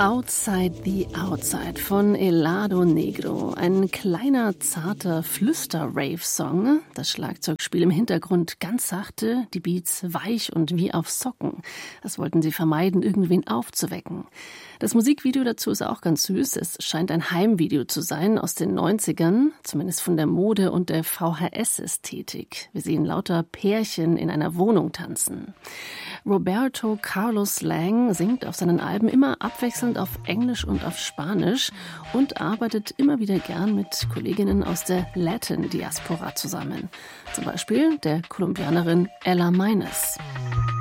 Outside the Outside von Helado Negro. Ein kleiner, zarter Flüster-Rave-Song. Das Schlagzeugspiel im Hintergrund ganz sachte, die Beats weich und wie auf Socken. Das wollten sie vermeiden, irgendwen aufzuwecken. Das Musikvideo dazu ist auch ganz süß. Es scheint ein Heimvideo zu sein aus den 90ern, zumindest von der Mode und der VHS-Ästhetik. Wir sehen lauter Pärchen in einer Wohnung tanzen. Roberto Carlos Lang singt auf seinen Alben immer abwechselnd auf Englisch und auf Spanisch und arbeitet immer wieder gern mit Kolleginnen aus der Latin-Diaspora zusammen. Zum Beispiel der Kolumbianerin Ella Meines.